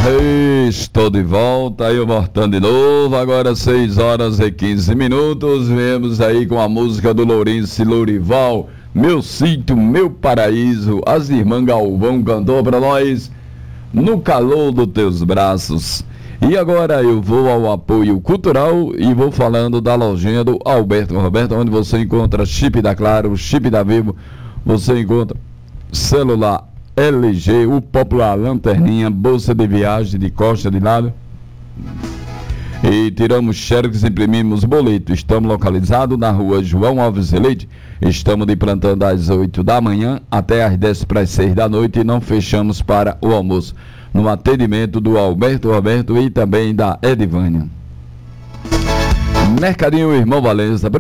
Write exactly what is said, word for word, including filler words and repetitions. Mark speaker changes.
Speaker 1: Estou de volta, eu voltando de novo, agora seis horas e quinze minutos, viemos aí com a música do Lourenço Lourival, Meu Sítio, Meu Paraíso, as irmãs Galvão cantou para nós, No Calor dos Teus Braços. E agora eu vou ao apoio cultural e vou falando da lojinha do Alberto Roberto, onde você encontra chip da Claro, chip da Vivo, você encontra celular L G, o popular lanterninha, bolsa de viagem de costa de lado. E tiramos xerox, imprimimos boleto. Estamos localizados na rua João Alves Leite. Estamos de plantão das oito da manhã até às dez para as seis da noite e não fechamos para o almoço. No atendimento do Alberto Roberto e também da Edivânia. Mercadinho Irmão Valença.